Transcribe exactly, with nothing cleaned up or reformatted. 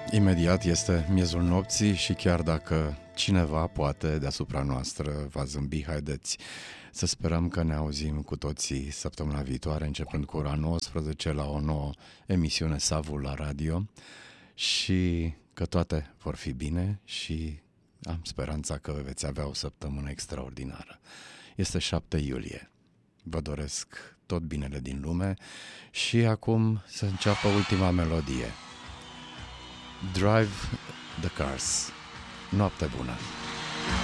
Imediat este miezul nopții și chiar dacă cineva poate deasupra noastră va zâmbi, haideți să sperăm că ne auzim cu toții săptămâna viitoare, începând cu ora nouăsprezece la o nouă emisiune Savul la radio, și că toate vor fi bine și am speranța că veți avea o săptămână extraordinară. Este șapte iulie. Vă doresc tot binele din lume și acum să înceapă ultima melodie. Drive the Cars. Noapte bună!